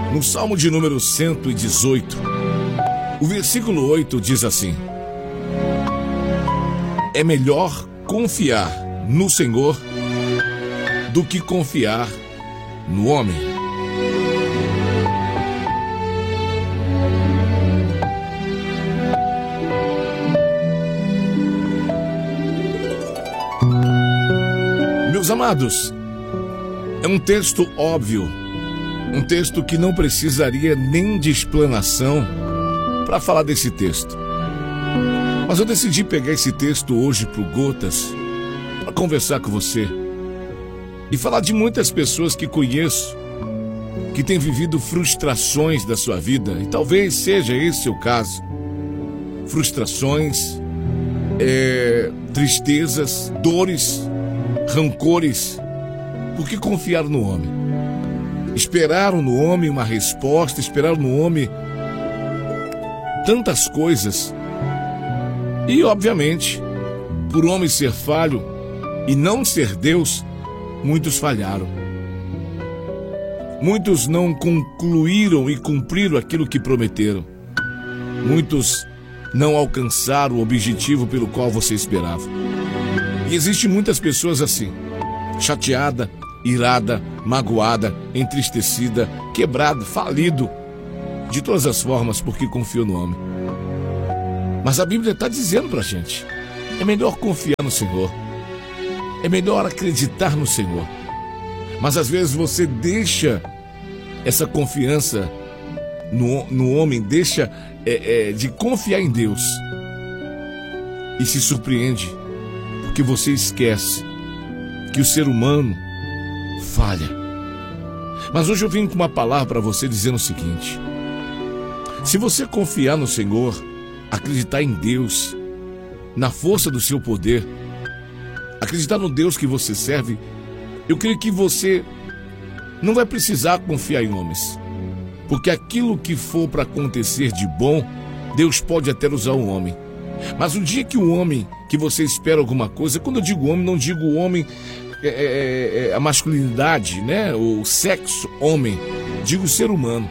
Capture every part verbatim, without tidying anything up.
No Salmo de número cento e dezoito, o versículo oito diz assim: é melhor confiar no Senhor do que confiar no homem. Meus amados, é um texto óbvio, um texto que não precisaria nem de explanação para falar desse texto. Mas eu decidi pegar esse texto hoje pro Gotas para conversar com você e falar de muitas pessoas que conheço que têm vivido frustrações da sua vida, e talvez seja esse o caso. Frustrações, é, tristezas, dores, rancores, porque confiaram no homem. Esperaram no homem uma resposta, esperaram no homem tantas coisas. E, obviamente, por o homem ser falho e não ser Deus, muitos falharam. Muitos não concluíram e cumpriram aquilo que prometeram. Muitos não alcançaram o objetivo pelo qual você esperava. E existem muitas pessoas assim, chateada, irada, magoada, entristecida, quebrada, falido, de todas as formas, porque confiou no homem. Mas a Bíblia está dizendo para a gente, é melhor confiar no Senhor, é melhor acreditar no Senhor. Mas às vezes você deixa essa confiança no, no homem, deixa é, é, de confiar em Deus e se surpreende, porque você esquece que o ser humano falha. Mas hoje eu vim com uma palavra para você dizendo o seguinte: se você confiar no Senhor, acreditar em Deus, na força do seu poder, acreditar no Deus que você serve, eu creio que você não vai precisar confiar em homens, porque aquilo que for para acontecer de bom, Deus pode até usar o homem. Mas o dia que o homem, que você espera alguma coisa, quando eu digo homem, não digo o homem, é, é, é, a masculinidade, né? O sexo homem, digo o ser humano.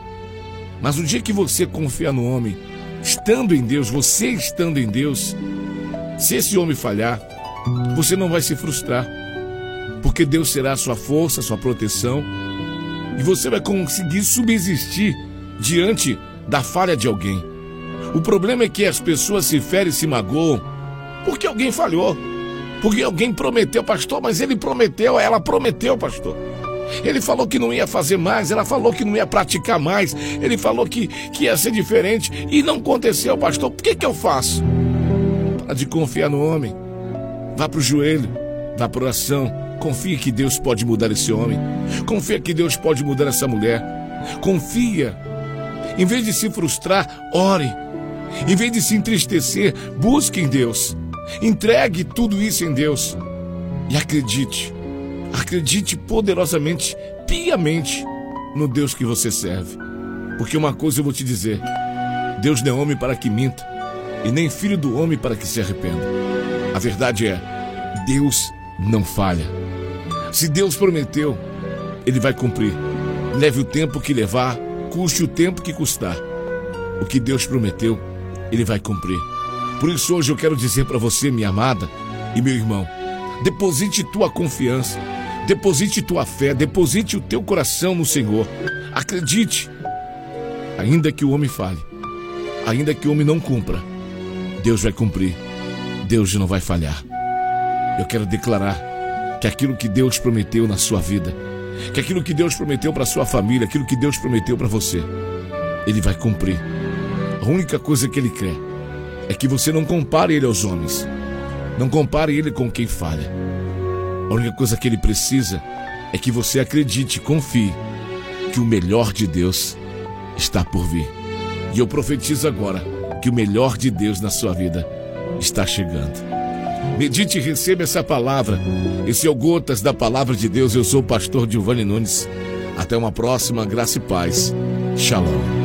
Mas o dia que você confia no homem, estando em Deus, você estando em Deus, se esse homem falhar, você não vai se frustrar, porque Deus será a sua força, a sua proteção, e você vai conseguir subsistir diante da falha de alguém. O problema é que as pessoas se ferem e se magoam porque alguém falhou, porque alguém prometeu, pastor, mas ele prometeu, ela prometeu, pastor. Ele falou que não ia fazer mais, ela falou que não ia praticar mais, ele falou que, que ia ser diferente e não aconteceu, pastor. Por que que eu faço? Para de confiar no homem. Vá para o joelho, vá para a oração. Confia que Deus pode mudar esse homem. Confia que Deus pode mudar essa mulher. Confia. Em vez de se frustrar, ore. Em vez de se entristecer, busque em Deus. Entregue tudo isso em Deus. E acredite. Acredite poderosamente, piamente no Deus que você serve. Porque uma coisa eu vou te dizer: Deus não é homem para que minta, e nem filho do homem para que se arrependa. A verdade é, Deus não falha. Se Deus prometeu, Ele vai cumprir. Leve o tempo que levar, custe o tempo que custar. O que Deus prometeu, Ele vai cumprir. Por isso hoje eu quero dizer para você, minha amada e meu irmão, deposite tua confiança, deposite tua fé, deposite o teu coração no Senhor. Acredite, ainda que o homem fale, ainda que o homem não cumpra, Deus vai cumprir, Deus não vai falhar. Eu quero declarar que aquilo que Deus prometeu na sua vida, que aquilo que Deus prometeu para sua família, aquilo que Deus prometeu para você, Ele vai cumprir. A única coisa que Ele quer é que você não compare Ele aos homens, não compare Ele com quem falha. A única coisa que Ele precisa é que você acredite, confie que o melhor de Deus está por vir. E eu profetizo agora que o melhor de Deus na sua vida está chegando. Medite e receba essa palavra. Esse é o Gotas da Palavra de Deus. Eu sou o pastor Giovanni Nunes. Até uma próxima. Graça e paz. Shalom.